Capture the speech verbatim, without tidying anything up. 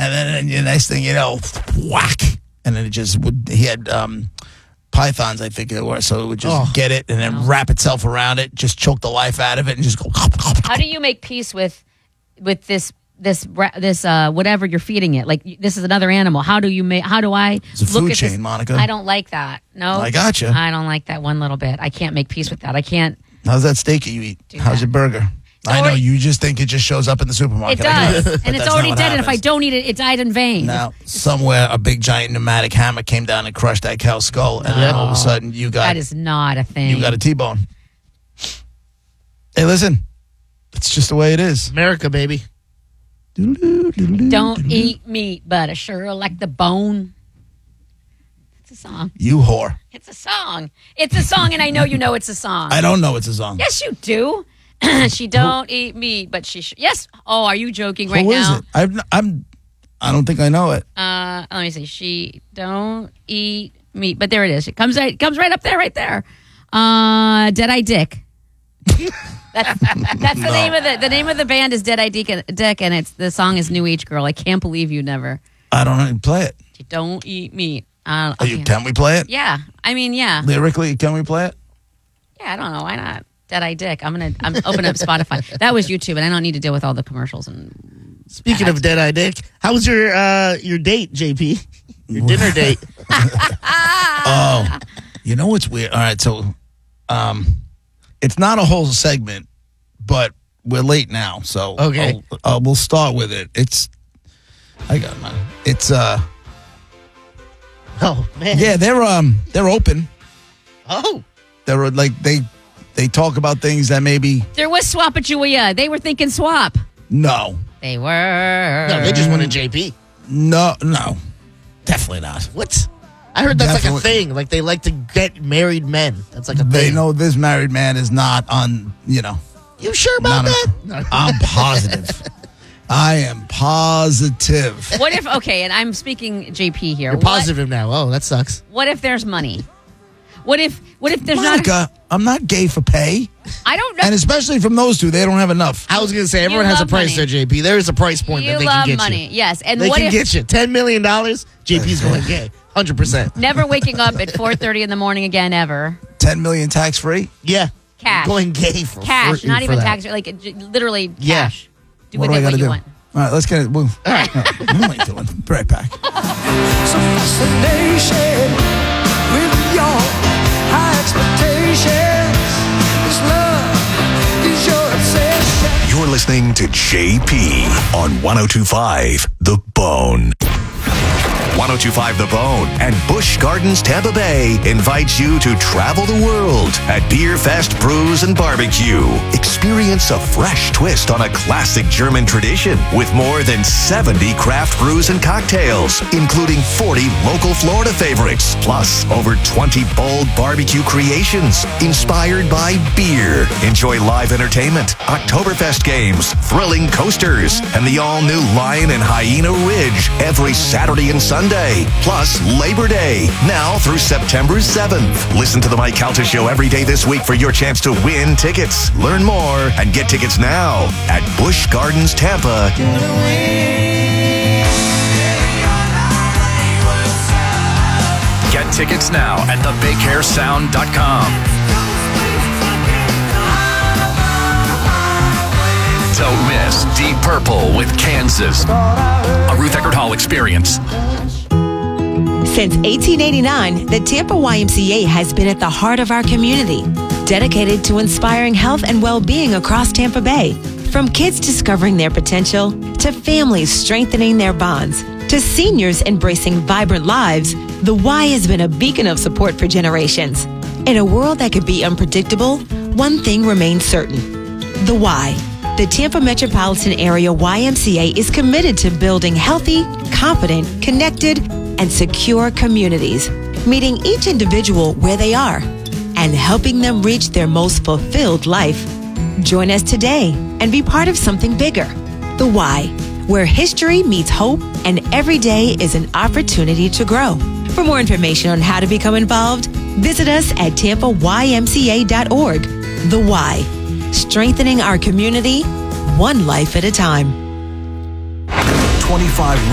And then the next thing you know, whack. And then it just would, he had um, pythons, I think it was. So it would just Oh. get it and then Oh. wrap itself around it, just choke the life out of it and just go. How do you make peace with with this this ra- this uh, whatever you're feeding it? Like this is another animal. How do you make? How do I It's a look food at chain, this? Monica. I don't like that. No, I gotcha. I don't like that one little bit. I can't make peace with that. I can't. How's that steak you eat? Do How's that. your burger? I know already- you just think it just shows up in the supermarket. It I get does, But and it's that's already not dead. what And if I happens. don't eat it, it died in vain. Now, somewhere a big giant pneumatic hammer came down and crushed that cow's skull, and then all of a sudden you got That is not a thing. you got a T-bone. Hey, listen, it's just the way it is. America, baby. Don't eat meat, but I sure like the bone. It's a song. You whore. It's a song. It's a song, and I know you know it's a song. I don't know it's a song. Yes, you do. She don't eat meat, but she. Sh- yes. Oh, are you joking right Who is now? it? I've, I'm. I don't think I know it. Uh, let me see. She don't eat meat, but there it is. It comes right. It comes right up there, right there. Uh, Deadeye Dick. That's that's the No. name of the the name of the band is Deadeye Dick, Dick, and it's the song is New Age Girl. I can't believe you never. I don't know. Play it. You don't eat meat. Uh, Are you, okay. can we play it? Yeah, I mean, yeah, Lyrically, can we play it? yeah. I don't know why not. Deadeye Dick. I'm gonna. I'm opening up Spotify. That was YouTube, and I don't need to deal with all the commercials and. Speaking of Deadeye Dick, how was your uh, your date, J P? Your dinner date? Oh, you know what's weird? All right, so um, it's not a whole segment, but we're late now, so Okay. I'll- uh, we'll start with it. It's I got mine. It's uh, Oh man. yeah, they're um, they're open. Oh. They're like they they talk about things that maybe There was Swap at Julia. They were thinking swap. no, They were. No, they just wanted J P. no, no, definitely not. What? I heard that's like Definitely. a thing. Like they like to get married men. That's like a They thing. know this married man is not on. You know, You sure about Not a- that? No. I'm positive. I am positive. What if? Okay, and I'm speaking J P here. You're positive now. Oh, that sucks. What, what if there's money? What if? What if there's Monica, I'm not gay for pay. not? I don't know. And especially from those two, they don't have enough. I was gonna say everyone has a love price money. there, J P. There is a price point you that they love can get money, you. yes. And They what can if get you ten million dollars. J P's going gay, hundred percent. never waking up at four thirty in the morning again ever? ten million tax free? Yeah, Cash. going gay for Cash, for, not for even that. tax. Like j- literally Yeah. cash. Do What with do I it got what to you do? want. All right, let's get it. Move. All right. What am I doing? Be right back. Some fascination with your high expectations. This love is your obsession. You're listening to J P on ten twenty-five The Bone. ten twenty-five The Bone and Busch Gardens Tampa Bay invites you to travel the world at Beer Fest Brews and Barbecue. Experience a fresh twist on a classic German tradition with more than seventy craft brews and cocktails, including forty local Florida favorites, plus over twenty bold barbecue creations inspired by beer. Enjoy live entertainment, Oktoberfest games, thrilling coasters, and the all-new Lion and Hyena Ridge every Saturday and Sunday, plus Labor Day, now through September seventh. Listen to the Mike Calta Show every day this week for your chance to win tickets. Learn more and get tickets now at Busch Gardens Tampa. Get tickets now at the big hair sound dot com. Don't miss Deep Purple with Kansas, a Ruth Eckerd Hall experience. Since eighteen eighty-nine, the Tampa Y M C A has been at the heart of our community, dedicated to inspiring health and well-being across Tampa Bay. From kids discovering their potential, to families strengthening their bonds, to seniors embracing vibrant lives, the Y has been a beacon of support for generations. In a world that could be unpredictable, one thing remains certain: the Y. The Tampa Metropolitan Area Y M C A is committed to building healthy, confident, connected, and secure communities, meeting each individual where they are and helping them reach their most fulfilled life. Join us today and be part of something bigger. The Y, where history meets hope and every day is an opportunity to grow. For more information on how to become involved, visit us at tampa y m c a dot org. The Y, strengthening our community, one life at a time. twenty-five